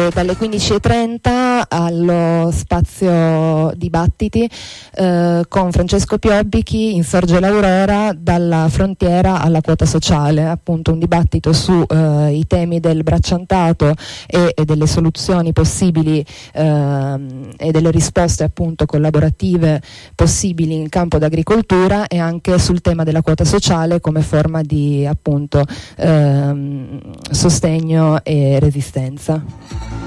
dalle 15:30 allo spazio dibattiti con Francesco Piobbichi in Sorge l'Aurora, dalla frontiera alla quota sociale, appunto un dibattito su i temi del bracciantato e delle soluzioni possibili e delle risposte appunto collaborative possibili in campo d'agricoltura, e anche sul tema della quota sociale come forma di appunto sostegno e resistenza.